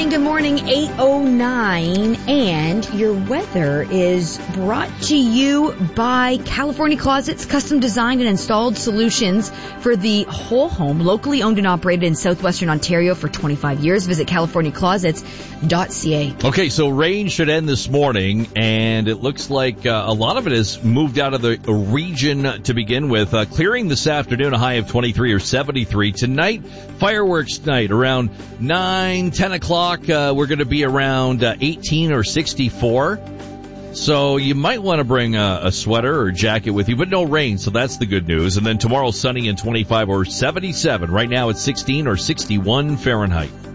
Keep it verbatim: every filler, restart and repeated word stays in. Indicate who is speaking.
Speaker 1: morning, good morning, eight oh nine, and your weather is brought to you by California Closets, custom designed and installed solutions for the whole home, locally owned and operated in southwestern Ontario for twenty-five years. Visit california closets dot c a.
Speaker 2: Okay, so rain should end this morning, and it looks like uh, a lot of it has moved out of the region to begin with, uh, clearing this afternoon, a high of twenty-three or seventy-three. Tonight, fireworks night around nine, ten o'clock, uh, we're going to be around uh, eighteen or sixty-four. So you might want to bring a, a sweater or jacket with you, but no rain, so that's the good news. And then tomorrow, sunny and twenty-five or seventy-seven. Right now it's sixteen or sixty-one Fahrenheit.